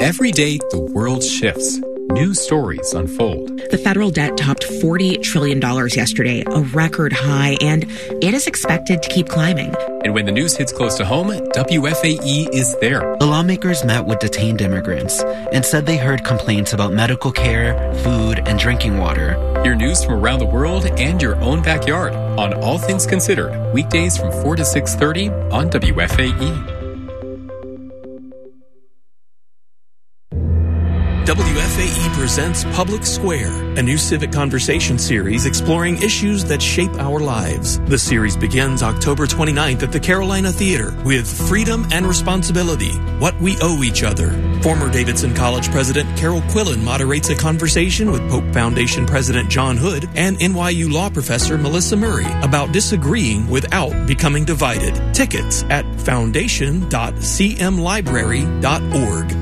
Every day, the world shifts. New stories unfold. The federal debt topped $40 trillion yesterday, a record high, and it is expected to keep climbing. And when the news hits close to home, WFAE is there. The lawmakers met with detained immigrants and said they heard complaints about medical care, food, and drinking water. Hear news from around the world and your own backyard on All Things Considered, weekdays from 4 to 6:30 on WFAE. WFAE presents Public Square, a new civic conversation series exploring issues that shape our lives. The series begins October 29th at the Carolina Theater with Freedom and Responsibility, What We Owe Each Other. Former Davidson College President Carol Quillen moderates a conversation with Pope Foundation President John Hood and NYU law professor Melissa Murray about disagreeing without becoming divided. Tickets at foundation.cmlibrary.org.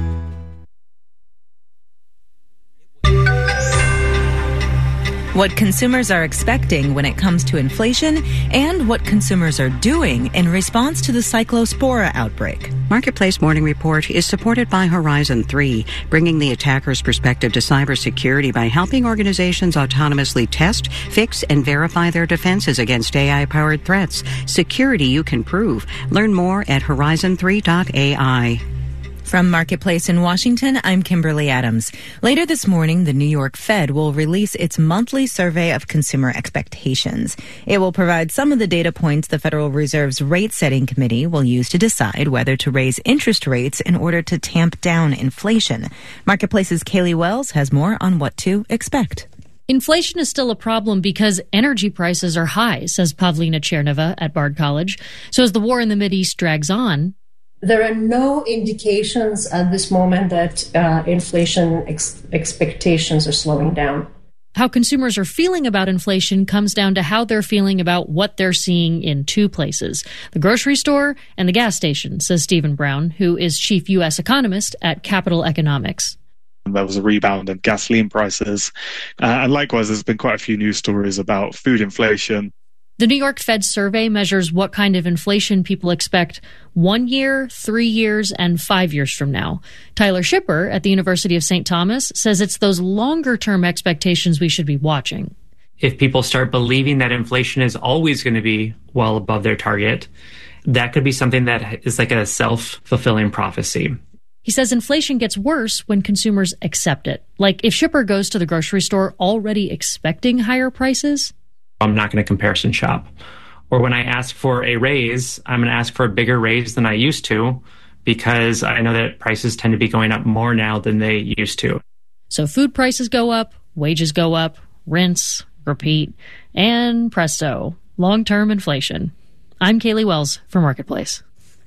What consumers are expecting when it comes to inflation, and what consumers are doing in response to the Cyclospora outbreak. Marketplace Morning Report is supported by Horizon 3, bringing the attacker's perspective to cybersecurity by helping organizations autonomously test, fix, and verify their defenses against AI-powered threats. Security you can prove. Learn more at horizon3.ai. From Marketplace in Washington, I'm Kimberly Adams. Later this morning, the New York Fed will release its monthly survey of consumer expectations. It will provide some of the data points the Federal Reserve's rate-setting committee will use to decide whether to raise interest rates in order to tamp down inflation. Marketplace's Kaylee Wells has more on what to expect. Inflation is still a problem because energy prices are high, says Pavlina Cherneva at Bard College. So as the war in the Mideast drags on, there are no indications at this moment that inflation expectations are slowing down. How consumers are feeling about inflation comes down to how they're feeling about what they're seeing in two places, the grocery store and the gas station, says Stephen Brown, who is chief U.S. economist at Capital Economics. There was a rebound in gasoline prices. And likewise, there's been quite a few news stories about food inflation. The New York Fed survey measures what kind of inflation people expect 1 year, 3 years, and 5 years from now. Tyler Schipper at the University of St. Thomas says it's those longer-term expectations we should be watching. If people start believing that inflation is always going to be well above their target, that could be something that is like a self-fulfilling prophecy. He says inflation gets worse when consumers accept it. Like if Schipper goes to the grocery store already expecting higher prices, I'm not going to comparison shop. Or when I ask for a raise, I'm going to ask for a bigger raise than I used to because I know that prices tend to be going up more now than they used to. So food prices go up, wages go up, rinse, repeat, and presto, long-term inflation. I'm Kaylee Wells for Marketplace.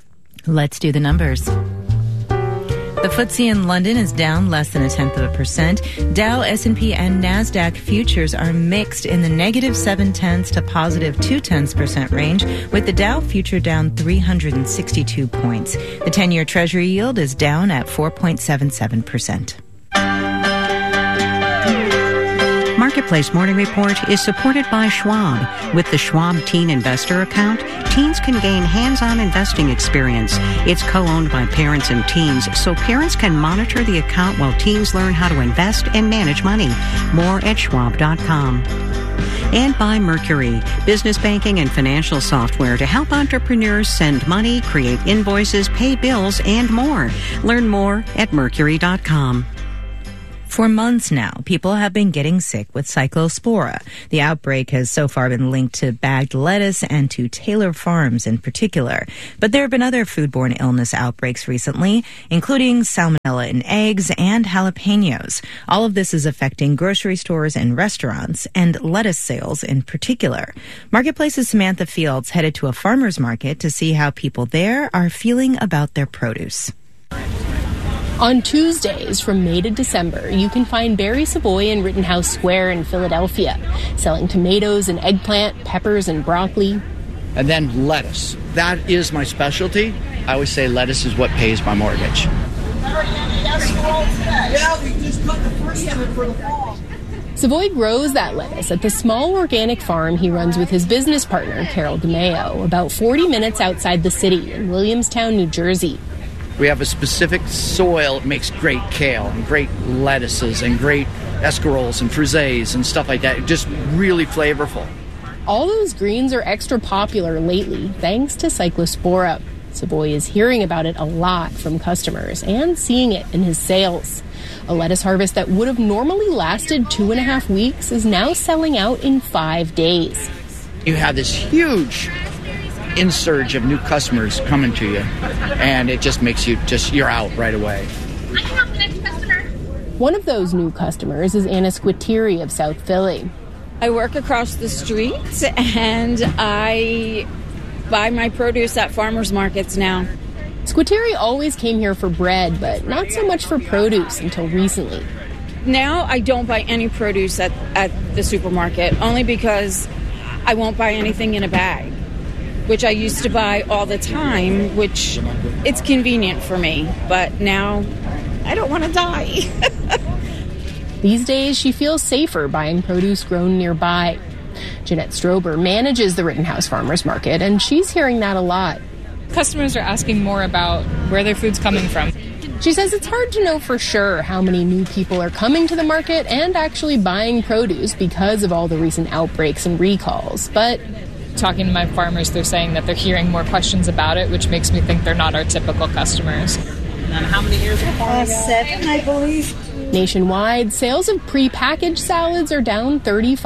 Let's do the numbers. The FTSE in London is down less than 0.1%. Dow, S&P, and NASDAQ futures are mixed in the negative 0.7 to positive 0.2% range, with the Dow future down 362 points. The 10-year Treasury yield is down at 4.77%. Marketplace Morning Report is supported by Schwab. With the Schwab Teen Investor account, teens can gain hands-on investing experience. It's co-owned by parents and teens, so parents can monitor the account while teens learn how to invest and manage money. More at schwab.com. And by Mercury, business banking and financial software to help entrepreneurs send money, create invoices, pay bills, and more. Learn more at mercury.com. For months now, people have been getting sick with Cyclospora. The outbreak has so far been linked to bagged lettuce and to Taylor Farms in particular. But there have been other foodborne illness outbreaks recently, including salmonella in eggs and jalapenos. All of this is affecting grocery stores and restaurants, and lettuce sales in particular. Marketplace's Samantha Fields headed to a farmer's market to see how people there are feeling about their produce. On Tuesdays from May to December, you can find Barry Savoy in Rittenhouse Square in Philadelphia, selling tomatoes and eggplant, peppers and broccoli. And then lettuce. That is my specialty. I always say lettuce is what pays my mortgage. Yeah, we just cut the first one for the fall. Savoy grows that lettuce at the small organic farm he runs with his business partner, Carol DeMeo, about 40 minutes outside the city in Williamstown, New Jersey. We have a specific soil that makes great kale and great lettuces and great escarols and frises and stuff like that. Just really flavorful. All those greens are extra popular lately thanks to Cyclospora. Savoy is hearing about it a lot from customers and seeing it in his sales. A lettuce harvest that would have normally lasted 2.5 weeks is now selling out in 5 days. You have this huge insurge of new customers coming to you, and it just makes you you're out right away. I have the next customer. One of those new customers is Anna Squitieri of South Philly. I work across the street, and I buy my produce at farmers markets now. Squitieri always came here for bread, but not so much for produce until recently. Now I don't buy any produce at the supermarket, only because I won't buy anything in a bag, which I used to buy all the time, which it's convenient for me. But now I don't want to die. These days, she feels safer buying produce grown nearby. Jeanette Strober manages the Rittenhouse Farmers Market, and she's hearing that a lot. Customers are asking more about where their food's coming from. She says it's hard to know for sure how many new people are coming to the market and actually buying produce because of all the recent outbreaks and recalls. But talking to my farmers, they're saying that they're hearing more questions about it, which makes me think they're not our typical customers. And how many years are 7, I believe. Nationwide, sales of prepackaged salads are down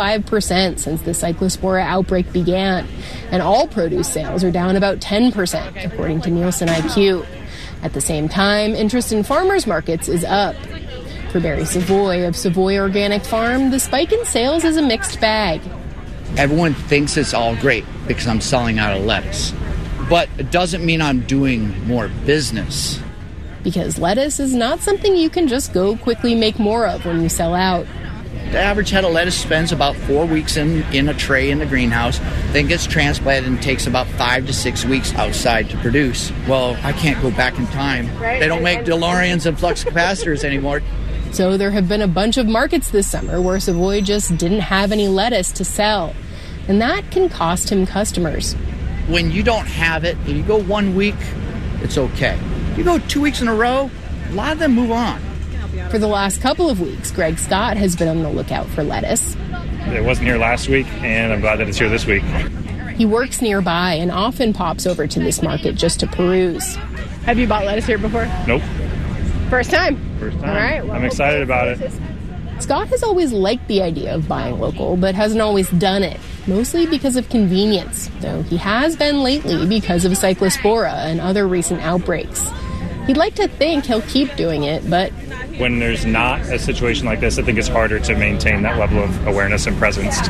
35% since the Cyclospora outbreak began. And all produce sales are down about 10%, according to Nielsen IQ. At the same time, interest in farmers markets is up. For Barry Savoy of Savoy Organic Farm, the spike in sales is a mixed bag. Everyone thinks it's all great because I'm selling out of lettuce. But it doesn't mean I'm doing more business. Because lettuce is not something you can just go quickly make more of when you sell out. The average head of lettuce spends about 4 weeks in a tray in the greenhouse, then gets transplanted and takes about 5 to 6 weeks outside to produce. Well, I can't go back in time. They don't make DeLoreans and flux capacitors anymore. So there have been a bunch of markets this summer where Savoy just didn't have any lettuce to sell. And that can cost him customers. When you don't have it, and you go 1 week, it's okay. You go 2 weeks in a row, a lot of them move on. For the last couple of weeks, Greg Scott has been on the lookout for lettuce. It wasn't here last week, and I'm glad that it's here this week. He works nearby and often pops over to this market just to peruse. Have you bought lettuce here before? Nope. First time? First time. All right. Well, I'm excited about it. Scott has always liked the idea of buying local, but hasn't always done it, mostly because of convenience, though he has been lately because of Cyclospora and other recent outbreaks. He'd like to think he'll keep doing it, but when there's not a situation like this, I think it's harder to maintain that level of awareness and presence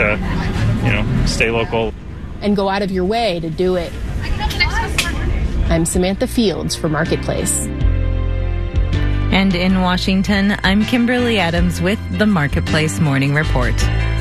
to, stay local. And go out of your way to do it. I'm Samantha Fields for Marketplace. And in Washington, I'm Kimberly Adams with the Marketplace Morning Report.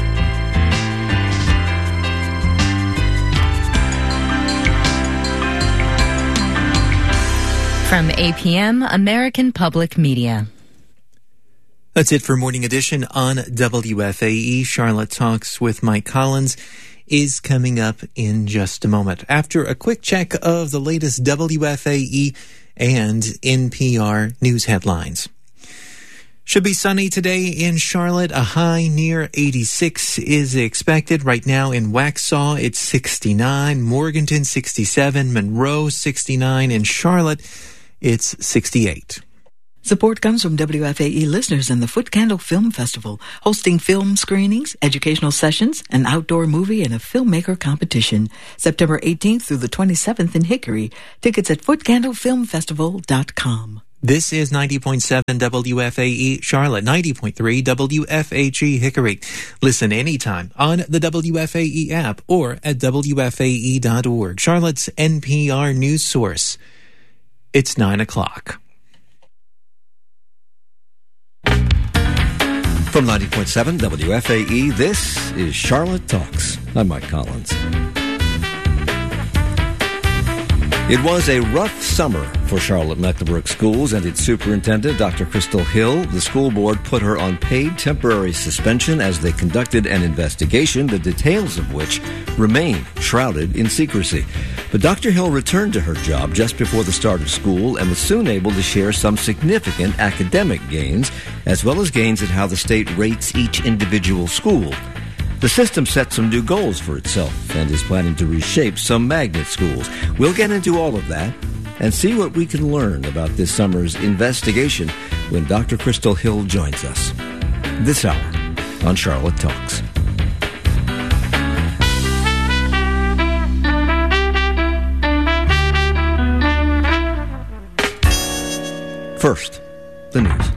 From APM, American Public Media. That's it for Morning Edition on WFAE. Charlotte Talks with Mike Collins is coming up in just a moment. After a quick check of the latest WFAE and NPR news headlines. Should be sunny today in Charlotte. A high near 86 is expected. Right now in Waxhaw, it's 69. Morganton, 67. Monroe, 69. In Charlotte, it's 68. Support comes from WFAE listeners in the Foot Candle Film Festival, hosting film screenings, educational sessions, an outdoor movie, and a filmmaker competition. September 18th through the 27th in Hickory. Tickets at footcandlefilmfestival.com. This is 90.7 WFAE Charlotte, 90.3 WFAG Hickory. Listen anytime on the WFAE app or at WFAE.org. Charlotte's NPR news source. It's 9 o'clock. From 90.7 WFAE, this is Charlotte Talks. I'm Mike Collins. It was a rough summer for Charlotte-Mecklenburg schools and its superintendent, Dr. Crystal Hill. The school board put her on paid temporary suspension as they conducted an investigation, the details of which remain shrouded in secrecy. But Dr. Hill returned to her job just before the start of school and was soon able to share some significant academic gains, as well as gains in how the state rates each individual school. The system set some new goals for itself and is planning to reshape some magnet schools. We'll get into all of that and see what we can learn about this summer's investigation when Dr. Crystal Hill joins us this hour on Charlotte Talks. First, the news.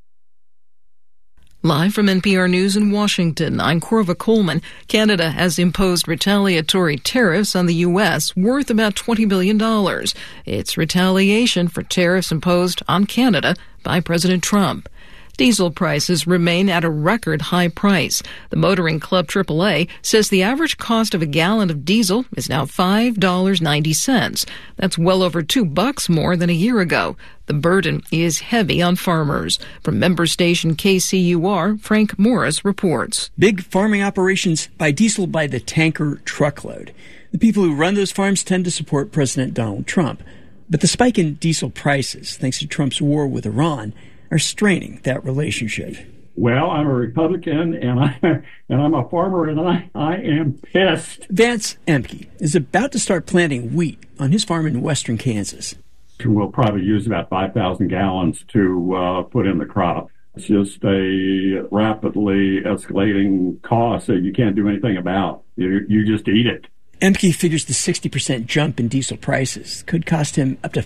Live from NPR News in Washington, I'm Corva Coleman. Canada has imposed retaliatory tariffs on the U.S. worth about $20 billion. It's retaliation for tariffs imposed on Canada by President Trump. Diesel prices remain at a record high price. The Motoring Club AAA says the average cost of a gallon of diesel is now $5.90. That's well over $2 more than a year ago. The burden is heavy on farmers. From member station KCUR, Frank Morris reports. Big farming operations buy diesel by the tanker truckload. The people who run those farms tend to support President Donald Trump. But the spike in diesel prices, thanks to Trump's war with Iran, are straining that relationship. Well, I'm a Republican, and I'm a farmer, and I am pissed. Vance Emke is about to start planting wheat on his farm in western Kansas. We'll probably use about 5,000 gallons to put in the crop. It's just a rapidly escalating cost that you can't do anything about. You just eat it. Emke figures the 60% jump in diesel prices could cost him up to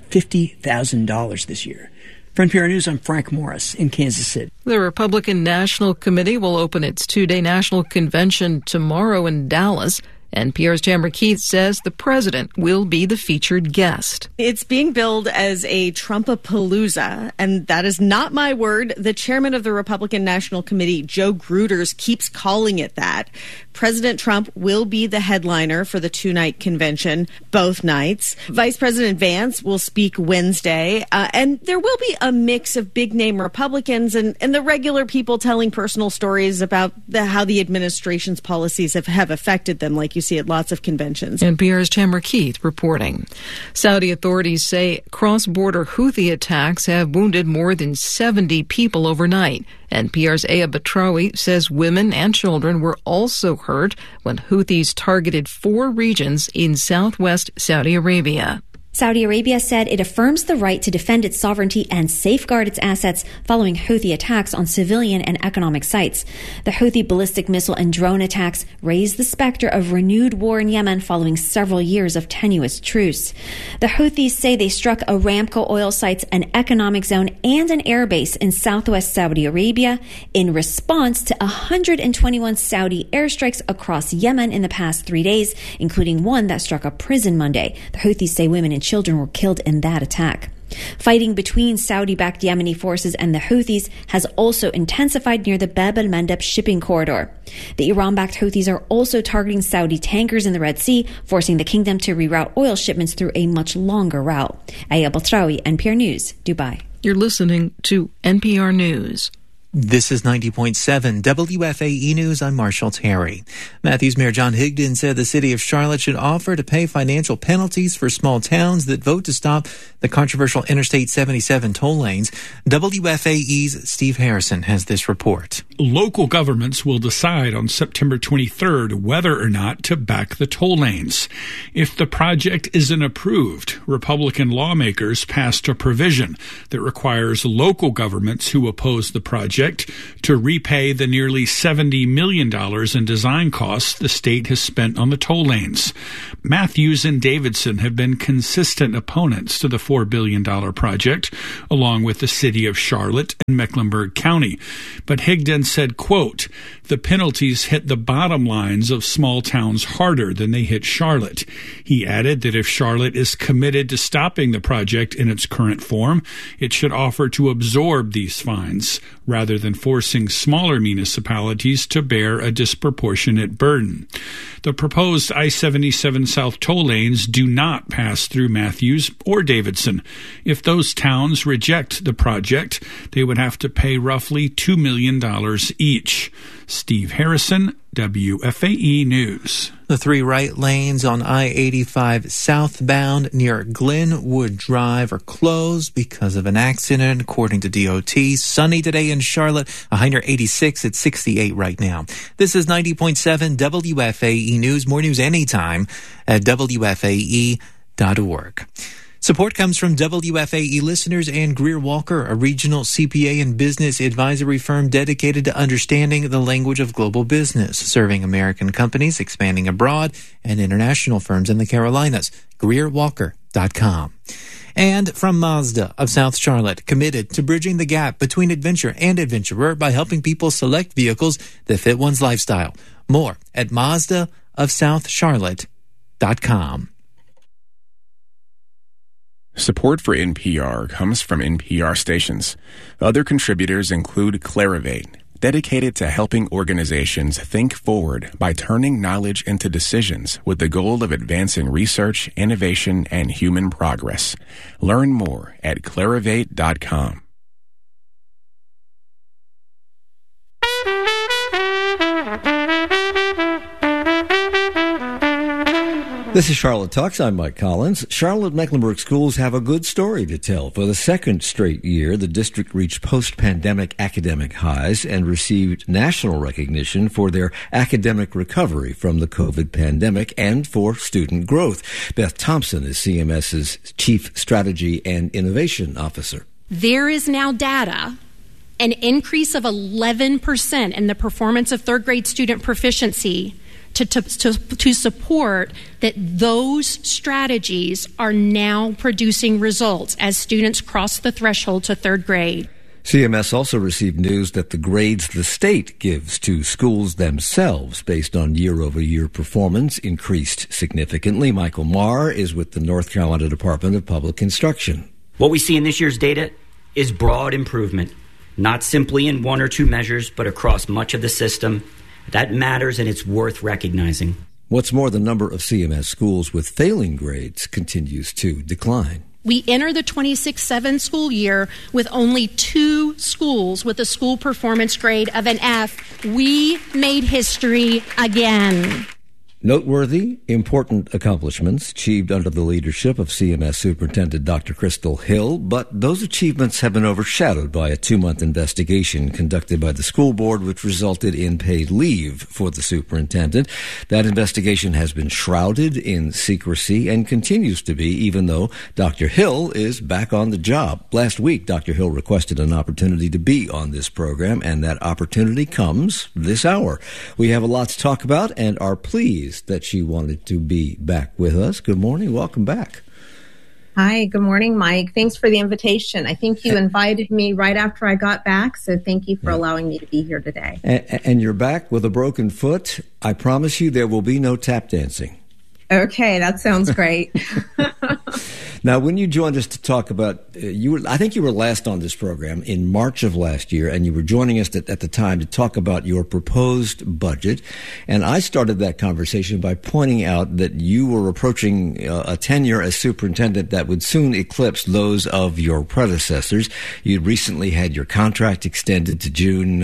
$50,000 this year. For NPR News, I'm Frank Morris in Kansas City. The Republican National Committee will open its two-day national convention tomorrow in Dallas. NPR's Tamara Keith says the president will be the featured guest. It's being billed as a Trumpapalooza, and that is not my word. The chairman of the Republican National Committee, Joe Gruters, keeps calling it that. President Trump will be the headliner for the two-night convention, both nights. Vice President Vance will speak Wednesday, and there will be a mix of big-name Republicans and the regular people telling personal stories about how the administration's policies have affected them, like you see at lots of conventions. NPR's Tamara Keith reporting. Saudi authorities say cross-border Houthi attacks have wounded more than 70 people overnight. NPR's Aya Batrawi says women and children were also hurt when Houthis targeted 4 regions in southwest Saudi Arabia. Saudi Arabia said it affirms the right to defend its sovereignty and safeguard its assets following Houthi attacks on civilian and economic sites. The Houthi ballistic missile and drone attacks raised the specter of renewed war in Yemen following several years of tenuous truce. The Houthis say they struck Aramco oil sites, an economic zone, and an airbase in southwest Saudi Arabia in response to 121 Saudi airstrikes across Yemen in the past 3 days, including one that struck a prison Monday. The Houthis say women and children were killed in that attack. Fighting between Saudi-backed Yemeni forces and the Houthis has also intensified near the Bab el-Mandeb shipping corridor. The Iran-backed Houthis are also targeting Saudi tankers in the Red Sea, forcing the kingdom to reroute oil shipments through a much longer route. Aya Batrawi, NPR News, Dubai. You're listening to NPR News. This is 90.7 WFAE News. I'm Marshall Terry. Matthews Mayor John Higdon said the city of Charlotte should offer to pay financial penalties for small towns that vote to stop the controversial Interstate 77 toll lanes. WFAE's Steve Harrison has this report. Local governments will decide on September 23rd whether or not to back the toll lanes. If the project isn't approved, Republican lawmakers passed a provision that requires local governments who oppose the project to repay the nearly $70 million in design costs the state has spent on the toll lanes. Matthews and Davidson have been consistent opponents to the $4 billion project, along with the city of Charlotte and Mecklenburg County. But Higdon said, quote, "The penalties hit the bottom lines of small towns harder than they hit Charlotte." He added that if Charlotte is committed to stopping the project in its current form, it should offer to absorb these fines rather rather than forcing smaller municipalities to bear a disproportionate burden. The proposed I-77 South toll lanes do not pass through Matthews or Davidson. If those towns reject the project, they would have to pay roughly $2 million each. Steve Harrison, WFAE News. The 3 right lanes on I-85 southbound near Glenwood Drive are closed because of an accident, according to DOT. Sunny today in Charlotte, a high near 86 at 68 right now. This is 90.7 WFAE News. More news anytime at WFAE.org. Support comes from WFAE listeners and Greer Walker, a regional CPA and business advisory firm dedicated to understanding the language of global business, serving American companies, expanding abroad, and international firms in the Carolinas. GreerWalker.com. And from Mazda of South Charlotte, committed to bridging the gap between adventure and adventurer by helping people select vehicles that fit one's lifestyle. More at MazdaofSouthCharlotte.com. Support for NPR comes from NPR stations. Other contributors include Clarivate, dedicated to helping organizations think forward by turning knowledge into decisions with the goal of advancing research, innovation, and human progress. Learn more at Clarivate.com. This is Charlotte Talks. I'm Mike Collins. Charlotte-Mecklenburg schools have a good story to tell. For the second straight year, the district reached post-pandemic academic highs and received national recognition for their academic recovery from the COVID pandemic and for student growth. Beth Thompson is CMS's Chief Strategy and Innovation Officer. There is now data, an increase of 11% in the performance of third grade student proficiency to support that those strategies are now producing results as students cross the threshold to third grade. CMS also received news that the grades the state gives to schools themselves based on year-over-year performance increased significantly. Michael Marr is with the North Carolina Department of Public Instruction. What we see in this year's data is broad improvement, not simply in one or two measures, but across much of the system. That matters, and it's worth recognizing. What's more, the number of CMS schools with failing grades continues to decline. We enter the 26-7 school year with only 2 schools with a school performance grade of an F. We made history again. Noteworthy, important accomplishments achieved under the leadership of CMS Superintendent Dr. Crystal Hill, but those achievements have been overshadowed by a 2-month investigation conducted by the school board, which resulted in paid leave for the superintendent. That investigation has been shrouded in secrecy and continues to be, even though Dr. Hill is back on the job. Last week, Dr. Hill requested an opportunity to be on this program, and that opportunity comes this hour. We have a lot to talk about and are pleased that she wanted to be back with us. Good morning. Welcome back. Hi. Good morning, Mike. Thanks for the invitation. I think you invited me right after I got back, so thank you for allowing me to be here today. And you're back with a broken foot. I promise you there will be no tap dancing. Okay, that sounds great. Now, when you joined us to talk about, I think you were last on this program in March of last year, and you were joining us at the time to talk about your proposed budget. And I started that conversation by pointing out that you were approaching a tenure as superintendent that would soon eclipse those of your predecessors. You'd recently had your contract extended to June,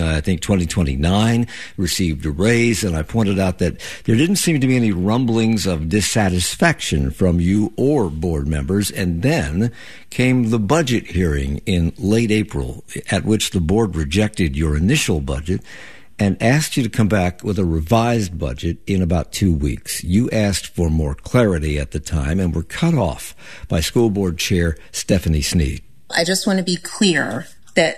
2029, received a raise, and I pointed out that there didn't seem to be any rumblings of dissatisfaction from you or board members. And then came the budget hearing in late April, at which the board rejected your initial budget and asked you to come back with a revised budget in about 2 weeks. You asked for more clarity at the time and were cut off by School Board Chair Stephanie Snead. I just want to be clear that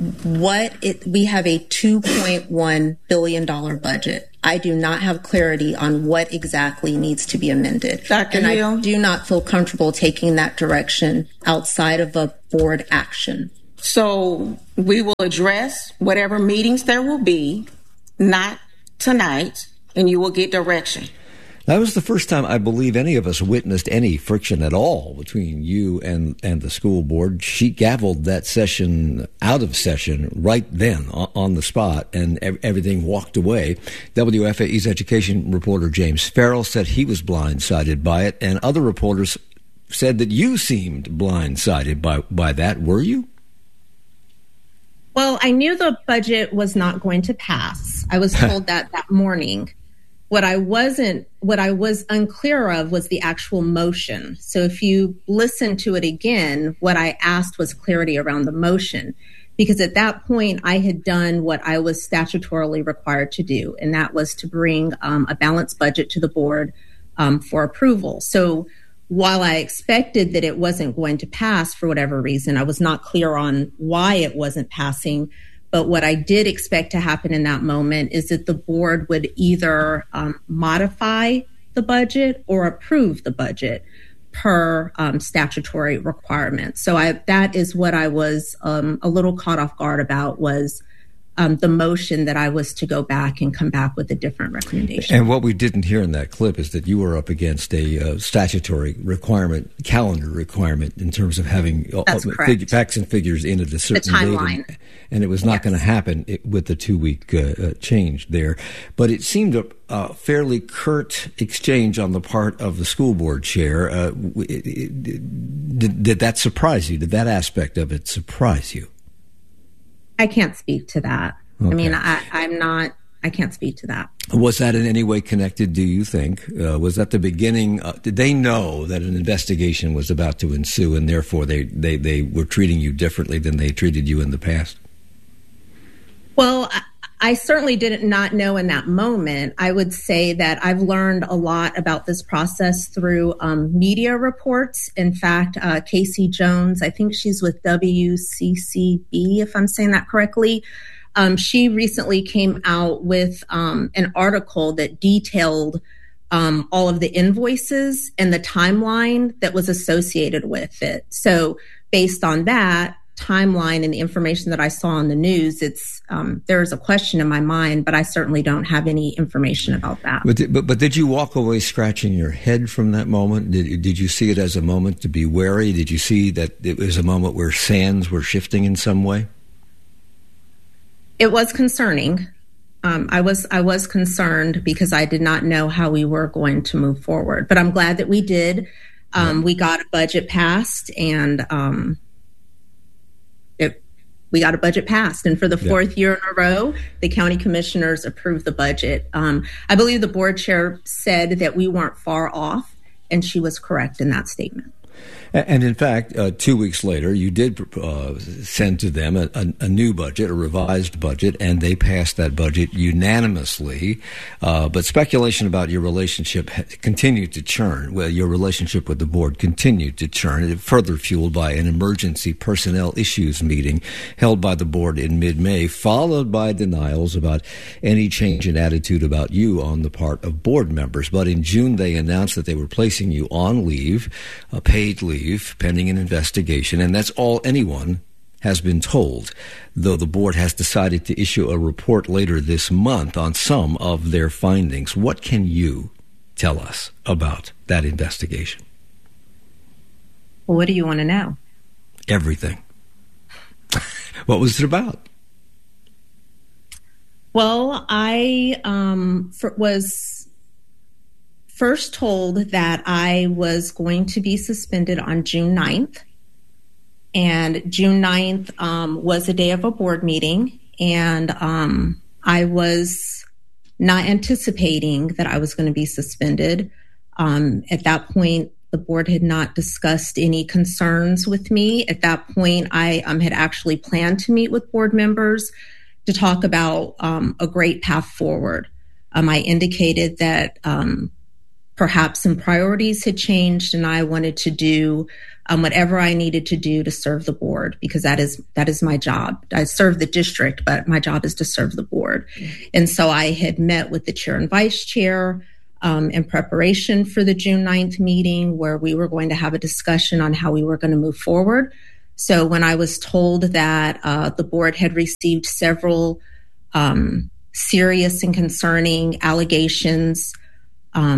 we have a $2.1 billion budget. I do not have clarity on what exactly needs to be amended. Dr. Hill? I do not feel comfortable taking that direction outside of a board action. So we will address whatever meetings there will be, not tonight, and you will get direction. That was the first time I believe any of us witnessed any friction at all between you and the school board. She gavelled that session out of session right then on the spot, and everything walked away. WFAE's education reporter James Farrell said he was blindsided by it, and other reporters said that you seemed blindsided by that. Were you? Well, I knew the budget was not going to pass. I was told that morning. What I was unclear of was the actual motion. So if you listen to it again, what I asked was clarity around the motion, because at that point I had done what I was statutorily required to do, and that was to bring a balanced budget to the board for approval. So while I expected that it wasn't going to pass for whatever reason, I was not clear on why it wasn't passing. But what I did expect to happen in that moment is that the board would either modify the budget or approve the budget per statutory requirement. So that is what I was a little caught off guard about, was the motion that I was to go back and come back with a different recommendation. And what we didn't hear in that clip is that you were up against a statutory requirement, calendar requirement, in terms of having facts and figures in at a certain date. And it was not going to happen with the 2-week change there. But it seemed a fairly curt exchange on the part of the school board chair. Did that surprise you? Did that aspect of it surprise you? I can't speak to that. Okay. I mean, I can't speak to that. Was that in any way connected, do you think? Was that the beginning? Did they know that an investigation was about to ensue, and therefore they were treating you differently than they treated you in the past? Well, I certainly did not know in that moment. I would say that I've learned a lot about this process through media reports. In fact, Casey Jones, I think she's with WCCB, if I'm saying that correctly. She recently came out with an article that detailed all of the invoices and the timeline that was associated with it. So based on that timeline and the information that I saw on the news, there's a question in my mind, but I certainly don't have any information about that. But did you walk away scratching your head from that moment? Did you see it as a moment to be wary? Did you see that it was a moment where sands were shifting in some way? It was concerning. I was concerned because I did not know how we were going to move forward. But I'm glad that we did. We got a budget passed, and we got a budget passed. And for the fourth year in a row, the county commissioners approved the budget. I believe the board chair said that we weren't far off, and she was correct in that statement. And in fact, 2 weeks later, you did send to them a new budget, a revised budget, and they passed that budget unanimously. But speculation about your relationship continued to churn. Well, your relationship with the board continued to churn, and further fueled by an emergency personnel issues meeting held by the board in mid-May, followed by denials about any change in attitude about you on the part of board members. But in June, they announced that they were placing you on leave, paid leave, pending an investigation, and that's all anyone has been told, though the board has decided to issue a report later this month on some of their findings. What can you tell us about that investigation? Well, what do you want to know? Everything. What was it about? Well, I was first told that I was going to be suspended on June 9th. And June 9th was a day of a board meeting. And I was not anticipating that I was going to be suspended. At that point, the board had not discussed any concerns with me. At that point, I had actually planned to meet with board members to talk about a great path forward. I indicated that perhaps some priorities had changed, and I wanted to do whatever I needed to do to serve the board, because that is my job. I serve the district, but my job is to serve the board. And so I had met with the chair and vice chair in preparation for the June 9th meeting, where we were going to have a discussion on how we were going to move forward. So when I was told that the board had received several serious and concerning allegations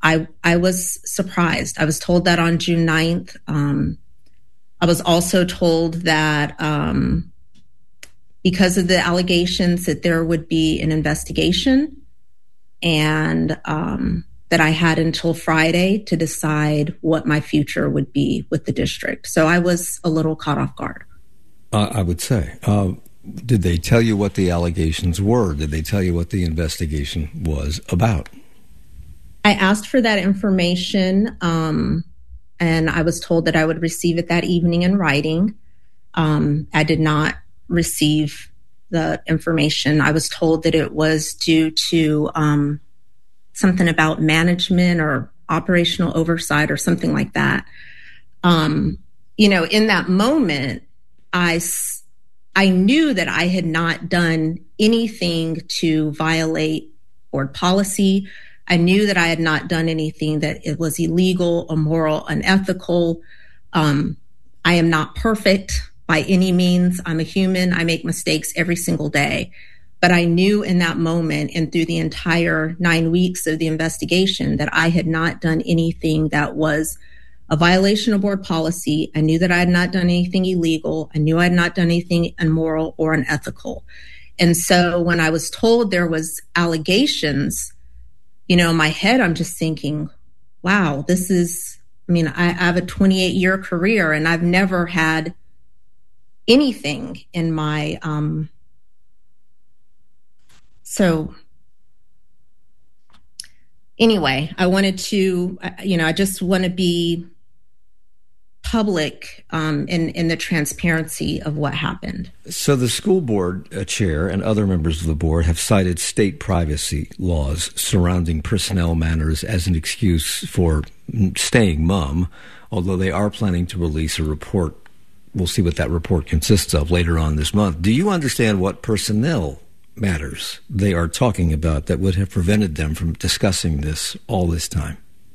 I was surprised. I was told that on June 9th. I was also told that because of the allegations that there would be an investigation, and that I had until Friday to decide what my future would be with the district. So I was a little caught off guard. I would say. Did they tell you what the allegations were? Did they tell you what the investigation was about? I asked for that information, and I was told that I would receive it that evening in writing. I did not receive the information. I was told that it was due to something about management or operational oversight or something like that. In that moment, I knew that I had not done anything to violate board policy. I knew that I had not done anything that it was illegal, immoral, unethical. I am not perfect by any means. I'm a human. I make mistakes every single day. But I knew in that moment and through the entire 9 weeks of the investigation that I had not done anything that was a violation of board policy. I knew that I had not done anything illegal. I knew I had not done anything immoral or unethical. And so when I was told there was allegations, in my head, I'm just thinking, wow, I have a 28-year career and I've never had anything in my, so anyway, I wanted to, I just want to be public in the transparency of what happened. So the school board chair and other members of the board have cited state privacy laws surrounding personnel matters as an excuse for staying mum, although they are planning to release a report. We'll see what that report consists of later on this month. Do you understand what personnel matters they are talking about that would have prevented them from discussing this all this time?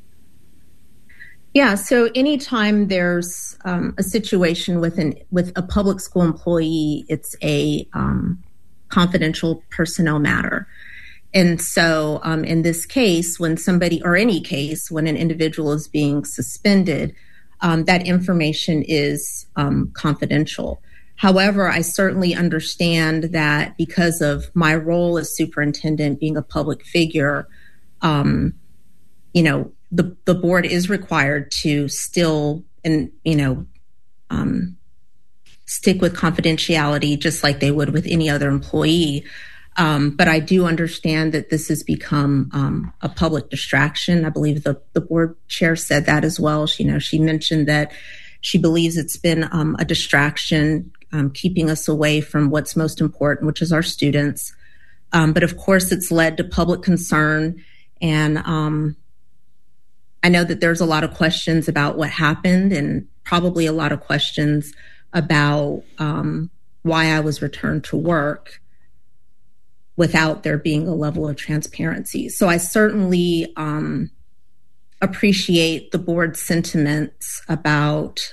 Yeah, so anytime there's a situation with a public school employee, it's a confidential personnel matter. And so in this case, when an individual is being suspended, that information is confidential. However, I certainly understand that because of my role as superintendent, being a public figure, the board is required to still stick with confidentiality just like they would with any other employee. But I do understand that this has become a public distraction. I believe the board chair said that as well. She mentioned that she believes it's been a distraction, keeping us away from what's most important, which is our students. But of course, it's led to public concern. And I know that there's a lot of questions about what happened and probably a lot of questions about why I was returned to work without there being a level of transparency. So I certainly appreciate the board's sentiments about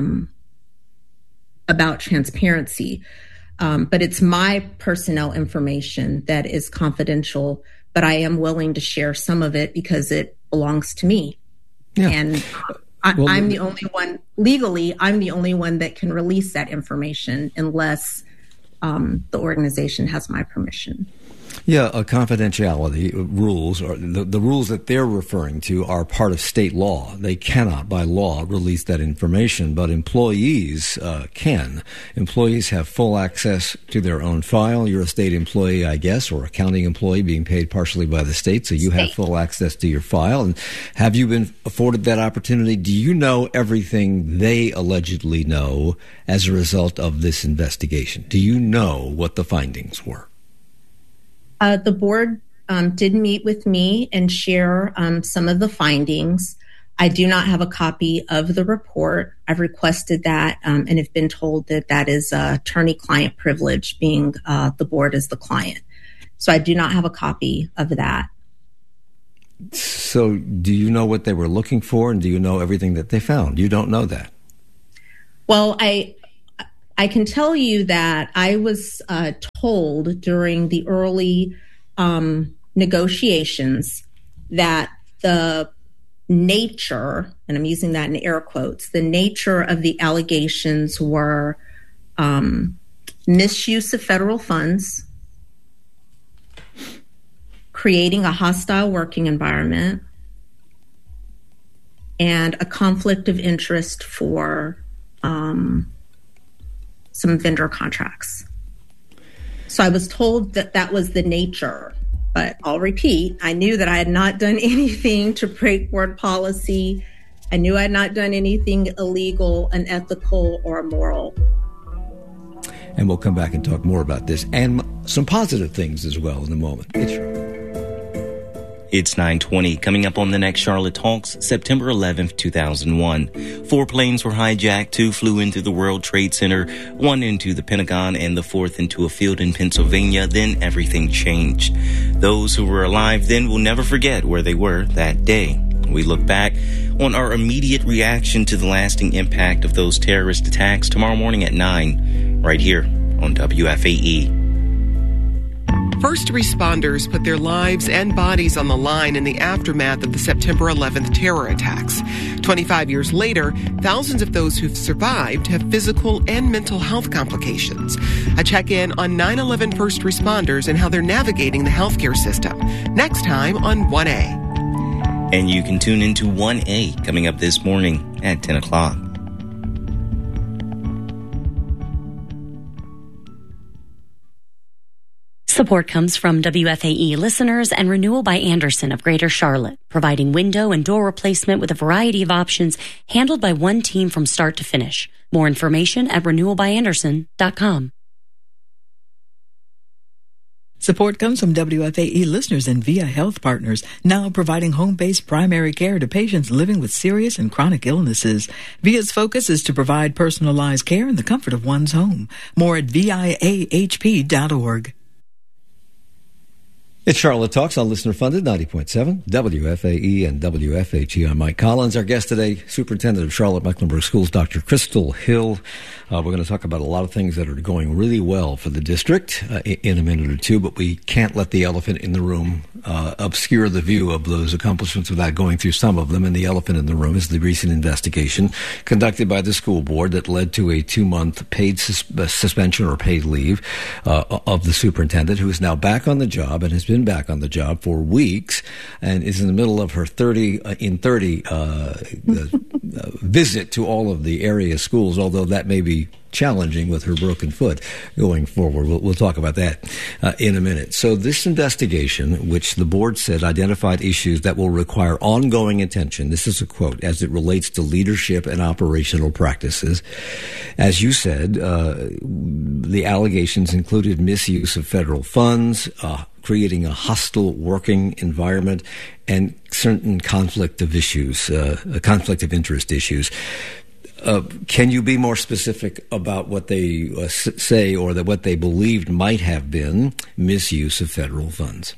transparency. But it's my personnel information that is confidential, but I am willing to share some of it because it belongs to me. Yeah. And I'm the only one, legally, I'm the only one that can release that information unless the organization has my permission. Yeah, confidentiality rules, or the rules that they're referring to, are part of state law. They cannot, by law, release that information, but employees can. Employees have full access to their own file. You're a state employee, I guess, or a county employee being paid partially by the state, so you have full access to your file. And have you been afforded that opportunity? Do you know everything they allegedly know as a result of this investigation? Do you know what the findings were? The board did meet with me and share some of the findings. I do not have a copy of the report. I've requested that and have been told that that is attorney-client privilege, being the board as the client. So I do not have a copy of that. So do you know what they were looking for, and do you know everything that they found? You don't know that. Well, I can tell you that I was told during the early negotiations that the nature, and I'm using that in air quotes, the nature of the allegations were misuse of federal funds, creating a hostile working environment, and a conflict of interest for some vendor contracts. So I was told that that was the nature, but I'll repeat, I knew that I had not done anything to break board policy. I knew I had not done anything illegal, unethical, or immoral. And we'll come back and talk more about this and some positive things as well in a moment. It's 9:20. Coming up on the next Charlotte Talks, September 11th, 2001. 4 planes were hijacked. 2 flew into the World Trade Center, 1 into the Pentagon, and the 4th into a field in Pennsylvania. Then everything changed. Those who were alive then will never forget where they were that day. We look back on our immediate reaction to the lasting impact of those terrorist attacks tomorrow morning at 9, right here on WFAE. First responders put their lives and bodies on the line in the aftermath of the September 11th terror attacks. 25 years later, thousands of those who've survived have physical and mental health complications. A check-in on 9/11 first responders and how they're navigating the healthcare system. Next time on 1A. And you can tune into 1A coming up this morning at 10 o'clock. Support comes from WFAE listeners and Renewal by Andersen of Greater Charlotte, providing window and door replacement with a variety of options handled by one team from start to finish. More information at renewalbyandersen.com. Support comes from WFAE listeners and VIA Health Partners, now providing home-based primary care to patients living with serious and chronic illnesses. VIA's focus is to provide personalized care in the comfort of one's home. More at viahp.org. It's Charlotte Talks on listener-funded 90.7 WFAE and WFHE. I'm Mike Collins. Our guest today, Superintendent of Charlotte-Mecklenburg Schools, Dr. Crystal Hill. We're going to talk about a lot of things that are going really well for the district in a minute or two, but we can't let the elephant in the room obscure the view of those accomplishments without going through some of them. And the elephant in the room is the recent investigation conducted by the school board that led to a 2-month paid suspension or paid leave of the superintendent, who is now back on the job and has been back on the job for weeks and is in the middle of her 30 visit to all of the area schools, although that may be challenging with her broken foot going forward. We'll talk about that in a minute. So this investigation, which the board said identified issues that will require ongoing attention, this is a quote, as it relates to leadership and operational practices. As you said, the allegations included misuse of federal funds, creating a hostile working environment, and certain conflict of interest issues. Can you be more specific about what they say or that what they believed might have been misuse of federal funds?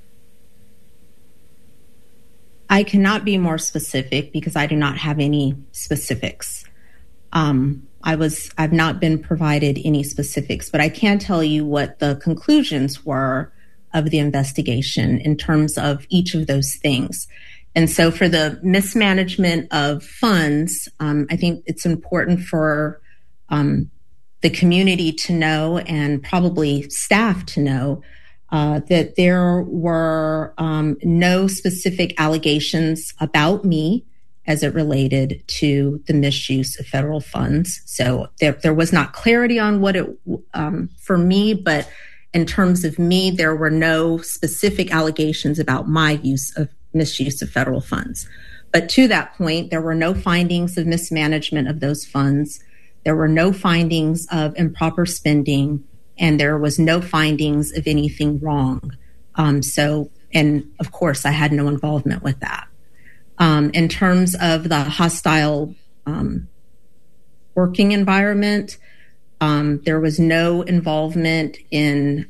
I cannot be more specific because I do not have any specifics. I've not been provided any specifics, but I can tell you what the conclusions were of the investigation in terms of each of those things. And so for the mismanagement of funds, I think it's important for the community to know and probably staff to know that there were no specific allegations about me as it related to the misuse of federal funds. So there was not clarity on what it for me, but in terms of me, there were no specific allegations about my misuse of federal funds. But to that point, there were no findings of mismanagement of those funds. There were no findings of improper spending, and there was no findings of anything wrong. And of course, I had no involvement with that. In terms of the hostile working environment, there was no involvement in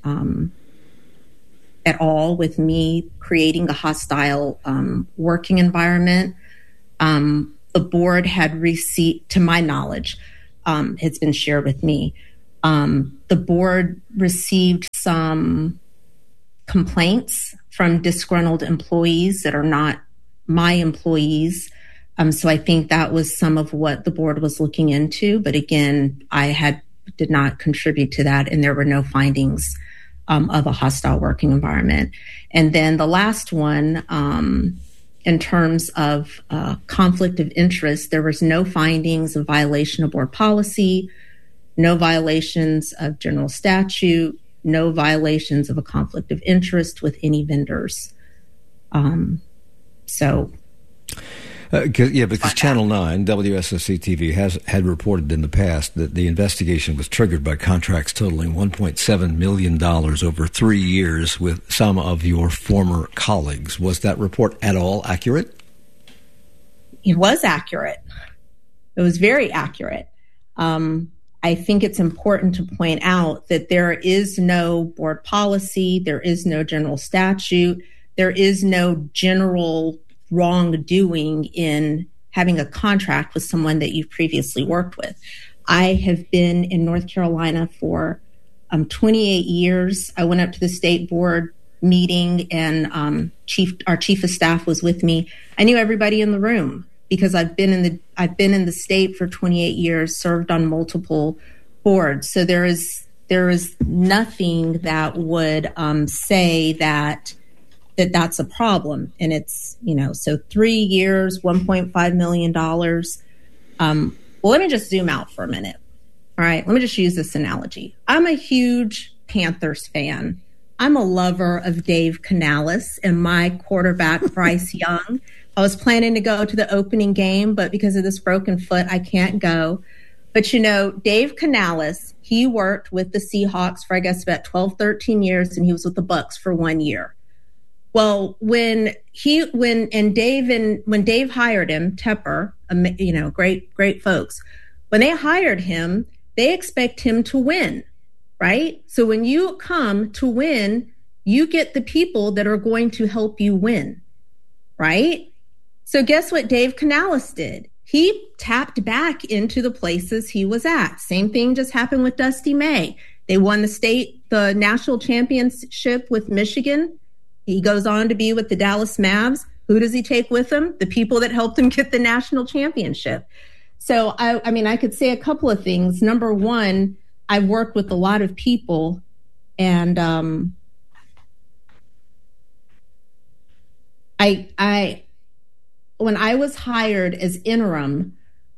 at all with me creating a hostile working environment. The board had received, to my knowledge, it's been shared with me, the board received some complaints from disgruntled employees that are not my employees. So I think that was some of what the board was looking into. But again, I did not contribute to that, and there were no findings of a hostile working environment. And then the last one, in terms of conflict of interest, there was no findings of violation of board policy, no violations of general statute, no violations of a conflict of interest with any vendors. Because Channel 9, WSOC-TV, had reported in the past that the investigation was triggered by contracts totaling $1.7 million over 3 years with some of your former colleagues. Was that report at all accurate? It was accurate. It was very accurate. I think it's important to point out that there is no board policy, there is no general statute, there is no general wrongdoing in having a contract with someone that you've previously worked with. I have been in North Carolina for 28 years. I went up to the state board meeting, and our chief of staff was with me. I knew everybody in the room because I've been in the state for 28 years, served on multiple boards. So there is nothing that would say that's a problem. And it's, so 3 years, $1.5 million. Well, let me just zoom out for a minute. All right, let me just use this analogy. I'm a huge Panthers fan. I'm a lover of Dave Canales and my quarterback, Bryce Young. I was planning to go to the opening game, but because of this broken foot, I can't go. But Dave Canales, he worked with the Seahawks for, I guess, about 12, 13 years, and he was with the Bucs for 1 year. Well, when Dave hired him, Tepper, great folks, when they hired him, they expect him to win, right? So when you come to win, you get the people that are going to help you win, right? So guess what Dave Canales did? He tapped back into the places he was at. Same thing just happened with Dusty May. They won the national championship with Michigan. He goes on to be with the Dallas Mavs. Who does he take with him? The people that helped him get the national championship. So, I could say a couple of things. Number one, I've worked with a lot of people, and when I was hired as interim,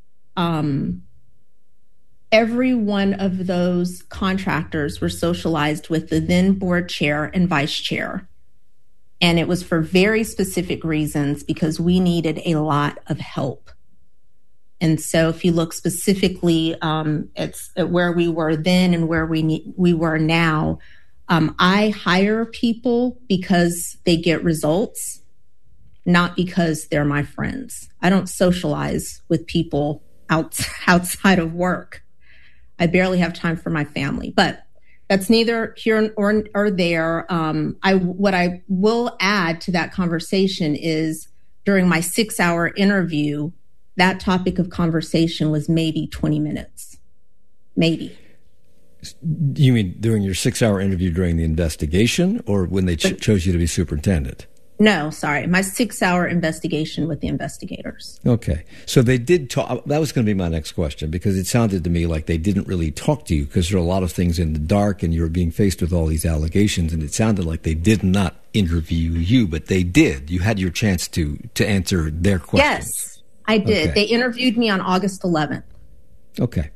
every one of those contractors were socialized with the then board chair and vice chair. And it was for very specific reasons because we needed a lot of help. And so if you look specifically at where we were then and where we were now, I hire people because they get results, not because they're my friends. I don't socialize with people outside of work. I barely have time for my family, but that's neither here or there. What I will add to that conversation is during my 6-hour interview, that topic of conversation was maybe 20 minutes. Maybe. You mean during your 6-hour interview during the investigation, or when they chose you to be superintendent? No, sorry. My 6-hour investigation with the investigators. Okay. So they did talk. That was going to be my next question, because it sounded to me like they didn't really talk to you because there are a lot of things in the dark and you were being faced with all these allegations, and it sounded like they did not interview you, but they did. You had your chance to answer their questions. Yes, I did. Okay. They interviewed me on August 11th. Okay.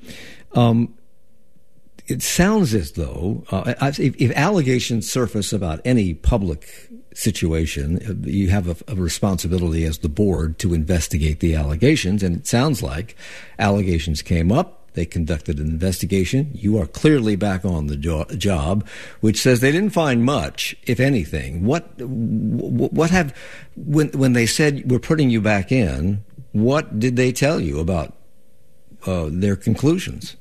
It sounds as though if allegations surface about any public situation, you have a responsibility as the board to investigate the allegations. And it sounds like allegations came up. They conducted an investigation. You are clearly back on the job, which says they didn't find much, if anything. What have, when they said we're putting you back in, what did they tell you about their conclusions?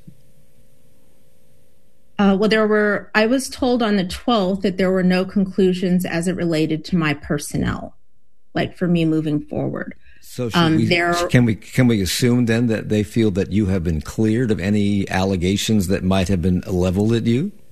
I was told on the 12th that there were no conclusions as it related to my personnel, like for me moving forward. So can we assume then that they feel that you have been cleared of any allegations that might have been leveled at you?